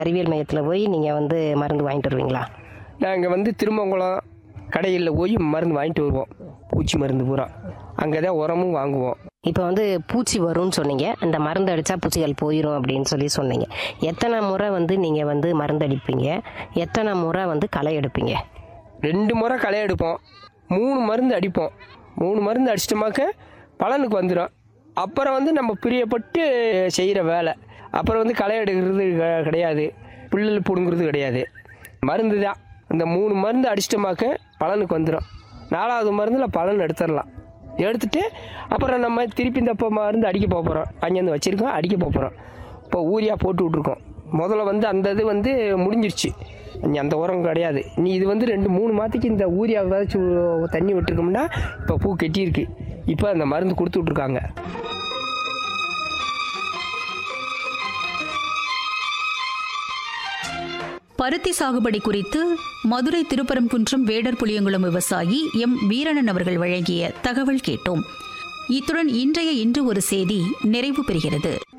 அறிவியல் மையத்தில் போய் நீங்கள் வந்து மருந்து வாங்கிட்டு வருவீங்களா? நாங்கள் வந்து திருமங்கலம் கடையில் போய் மருந்து வாங்கிட்டு வருவோம். பூச்சி மருந்து பூரா அங்கே தான் உரமும் வாங்குவோம். இப்போ வந்து பூச்சி வரும்னு சொன்னீங்க, இந்த மருந்து அடித்தா பூச்சிகள் போயிடும் அப்படின்னு சொன்னீங்க. எத்தனை முறை வந்து நீங்கள் வந்து மருந்து அடிப்பீங்க, எத்தனை முறை வந்து களை எடுப்பீங்க? 2 முறை களை எடுப்போம், 3 மருந்து அடிப்போம். 3 மருந்து அடிச்சிட்டோமாக்க பலனுக்கு வந்துடும். அப்புறம் வந்து நம்ம பிரியப்பட்டு செய்கிற வேலை. அப்புறம் வந்து களை எடுக்கிறது கிடையாது, புல்லல் பிடுங்கிறது கிடையாது. மருந்து தான். இந்த 3 மருந்து அடிச்சிட்டோமாக்க பலனுக்கு வந்துடும். 4வது மருந்தில் பலன் எடுத்துடலாம். எடுத்துட்டு அப்புறம் நம்ம திருப்பி இந்த மருந்து அடிக்க போகிறோம். அங்கேருந்து வச்சுருக்கோம், அடிக்க போகிறோம். இப்போ ஊரியா போட்டு விட்ருக்கோம். முதல்ல வந்து அந்த இது வந்து முடிஞ்சிருச்சு, இனி அந்த உரம் கிடையாது. நீ இது வந்து 2-3 மாதத்துக்கு இந்த ஊரியா விதைச்சி தண்ணி விட்டுருக்கோம்னா இப்போ பூ கெட்டியிருக்கு. இப்போ அந்த மருந்து கொடுத்து விட்ருக்காங்க. பருத்தி சாகுபடி குறித்து மதுரை திருப்பரங்குன்றம் வேடர் புளியங்குளம் விவசாயி எம் வீரண்ணன் அவர்கள் வழங்கிய தகவல் கேட்டோம். இத்துடன் இன்றைய இன்று ஒரு செய்தி நிறைவு பெறுகிறது.